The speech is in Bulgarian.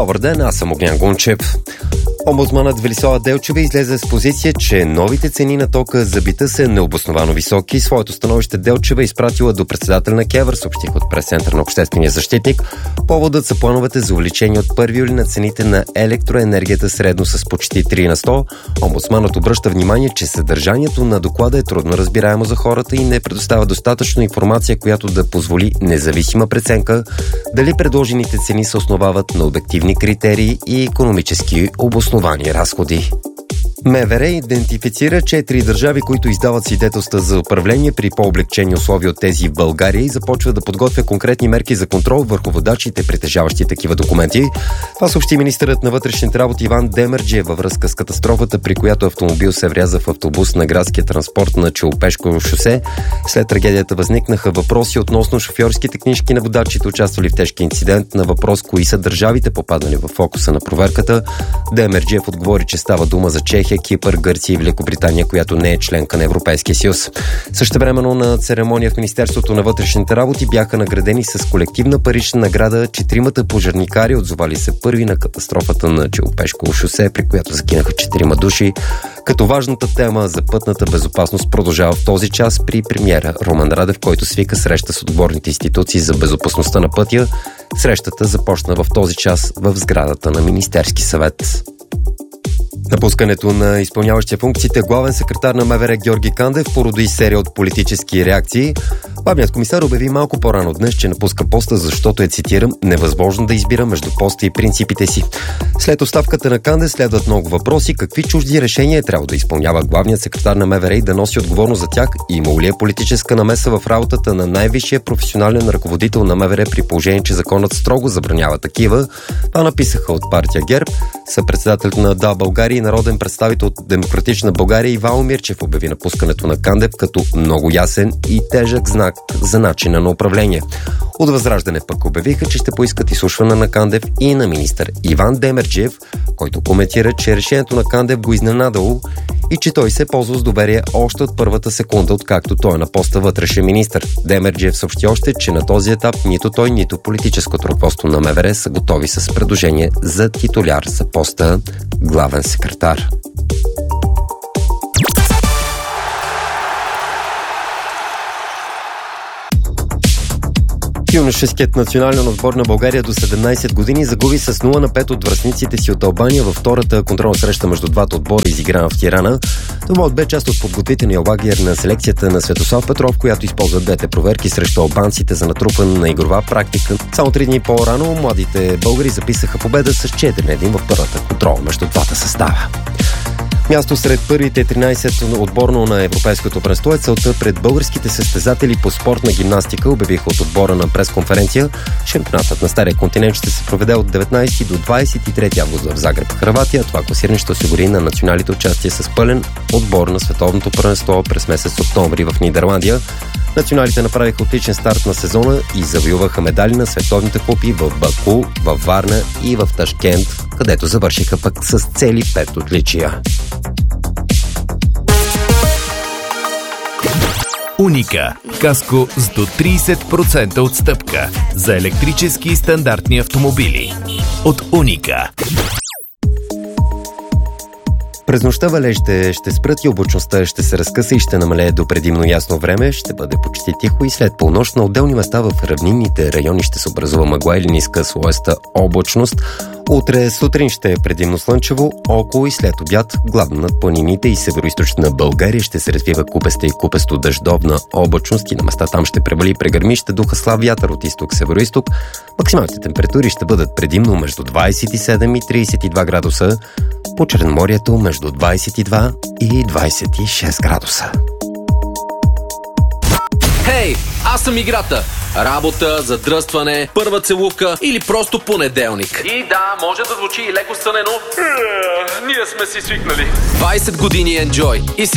Добър ден, аз съм Огнян Гунчев. Омбудсманът Велислава Делчева излезе с позиция, че новите цени на тока за бита са необосновано високи. Своето становище Делчева изпратила до председателя на КЕВР, съобщих от прес-център на Обществения защитник. Поводът са плановете за увеличение от 1 юли на цените на електроенергията средно с почти 3 на 100. Омбудсманът обръща внимание, че съдържанието на доклада е трудно разбираемо за хората и не предоставя достатъчно информация, която да позволи независима преценка дали предложените цени се основават на обективни критерии и икономически обосновани разходи. МВР идентифицира 4 държави, които издават свидетелства за управление при по-облекчени условия от тези в България и започва да подготвя конкретни мерки за контрол върху водачите, притежаващи такива документи. Това съобщи министърът на вътрешните работи Иван Демерджиев във връзка с катастрофата, при която автомобил се вряза в автобус на градския транспорт на Челопешко шосе. След трагедията възникнаха въпроси относно шофьорските книжки на водачите, участвали в тежки инцидент. На въпрос кои са държавите, попаднали в фокуса на проверката, Демерджиев отговори, че става дума за Чехия, Кипър, Гърция и Великобритания, която не е членка на Европейския съюз. Същевременно на церемония в Министерството на вътрешните работи бяха наградени с колективна парична награда 4 пожарникари, отзовали се първи на катастрофата на Челопешко шосе, при която загинаха 4 души. Като важната тема за пътната безопасност продължава в този час при премиера Румен Радев, който свика среща с отговорните институции за безопасността на пътя. Срещата започна в този час в сградата на Министерски съвет. Напускането на изпълняващия функциите главен секретар на МВР Георги Кандев породи серия от политически реакции. Главният комисар обяви малко по-рано днес, че напуска поста, защото цитирам, невъзможно да избира между поста и принципите си. След оставката на Кандев следват много въпроси. Какви чужди решения трябва да изпълнява главният секретар на МВР и да носи отговорност за тях? Има ли е политическа намеса в работата на най-висшия професионален ръководител на МВР, при положение, че законът строго забранява такива? Това написаха от партия ГЕРБ. Съпредседателят на Да, България и народен представител от Демократична България Ивайло Мирчев обяви напускането на Кандев като много ясен и тежък знак за начина на управление. От Възраждане пък обявиха, че ще поискат изслушване на Кандев и на министър Иван Демерджиев, който коментира, че решението на Кандев го изненадало и че той се ползва с доверие още от първата секунда, откакто той е на поста вътрешен министър. Демерджиев съобщи още, че на този етап нито той, нито политическото ръководство на МВР са готови с предложение за титуляр за поста главен секретар. Юношеският национален отбор на България до 17 години загуби с 0-5 от връстниците си от Албания във втората контролна среща между двата отбора, изиграна в Тирана. Това бе част от подготвителния лагер на селекцията на Светослав Петров, която използва двете проверки срещу албанците за натрупване на игрова практика. Само 3 дни по-рано младите българи записаха победа с 4-1 в първата контрола между двата състава. Място сред първите 13 отборно на Европейското първенство е целта пред българските състезатели по спортна гимнастика, обявиха от отбора на пресконференция. Шампионатът на Стария континент ще се проведе от 19 до 23 август в Загреб, Хърватия. Това класиране ще осигури на националите участие с пълен отбор на световното първенство през месец октомври в Нидерландия. Националите направиха отличен старт на сезона и завоюваха медали на световните купи в Баку, във Варна и в Ташкент, където завършиха пък с цели 5 отличия. Уника. Каско с до 30% отстъпка за електрически и стандартни автомобили. От Уника. През нощта валежите ще спрат и облачността ще се разкъса и ще намалее до предимно ясно време. Ще бъде почти тихо и след полунощ на отделни места в равнинните райони ще се образува мъгла или ниска слоеста облачност. Утре сутрин ще е предимно слънчево, около и след обяд главно над планините и североизточна България ще се развива купеста и купесто дъждовна облачност и на места там ще превали прегърми, ще духа слаб вятър от изток-североизток. Максималните температури ще бъдат предимно между 27 и 32 градуса, по Черноморието между 22 и 26 градуса. Хей, аз съм играта. Работа, задръстване, първа целувка или просто понеделник. И да, може да звучи и леко сънено. Ние сме си свикнали. 20 години Enjoy и